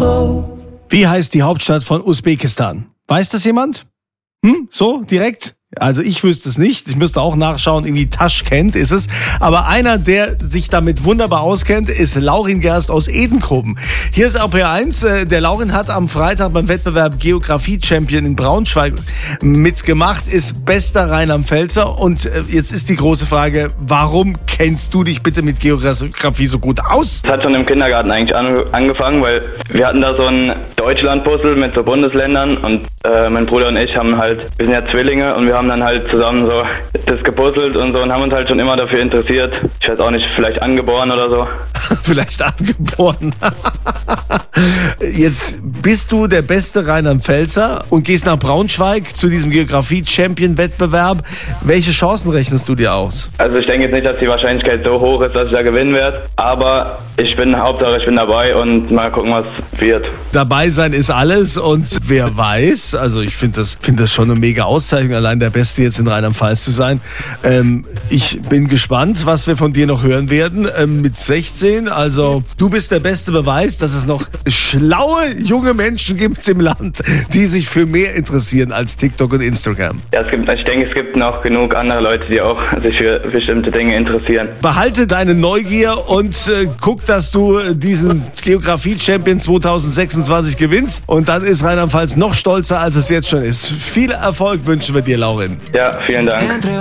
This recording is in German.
Wie heißt die Hauptstadt von Usbekistan? Weiß das jemand? So, direkt? Also ich wüsste es nicht. Ich müsste auch nachschauen. Irgendwie Taschkent ist es. Aber einer, der sich damit wunderbar auskennt, ist Laurin Gerst aus Edenkoben. Hier ist RPR1. Der Laurin hat am Freitag beim Wettbewerb Geografie-Champion in Braunschweig mitgemacht, ist bester Rheinland-Pfälzer. Und jetzt ist die große Frage, warum kennst du dich bitte mit Geografie so gut aus? Es hat schon im Kindergarten eigentlich angefangen, weil wir hatten da so ein Deutschland-Puzzle mit so Bundesländern und mein Bruder und ich haben halt, wir sind ja Zwillinge und wir haben dann halt zusammen so das gepuzzelt und so und haben uns halt schon immer dafür interessiert. Ich weiß auch nicht, vielleicht angeboren oder so. Vielleicht angeboren. Jetzt bist du der beste Rheinland-Pfälzer und gehst nach Braunschweig zu diesem Geografie-Champion-Wettbewerb. Welche Chancen rechnest du dir aus? Also ich denke jetzt nicht, dass die Wahrscheinlichkeit so hoch ist, dass ich da gewinnen werde, aber Hauptsache ich bin dabei und mal gucken, was wird. Dabei sein ist alles und wer weiß, also ich finde das schon eine mega Auszeichnung, allein der Beste jetzt in Rheinland-Pfalz zu sein. Ich bin gespannt, was wir von dir noch hören werden mit 16. Also du bist der beste Beweis, dass es noch schlaue junge Menschen gibt im Land, die sich für mehr interessieren als TikTok und Instagram. Ja, ich denke, es gibt noch genug andere Leute, die auch sich für bestimmte Dinge interessieren. Behalte deine Neugier und guck, dass du diesen Geografie-Champion 2026 gewinnst und dann ist Rheinland-Pfalz noch stolzer, als es jetzt schon ist. Viel Erfolg wünschen wir dir, Laurin. Ja, vielen Dank.